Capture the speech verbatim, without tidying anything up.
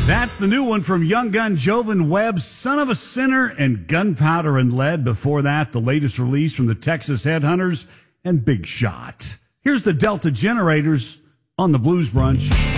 That's the new one from Young Gun Jovan Webb, Son of a Sinner and Gunpowder and Lead. Before that, the latest release from the Texas Headhunters and Big Shot. Here's the Delta Generators on the Blues Brunch.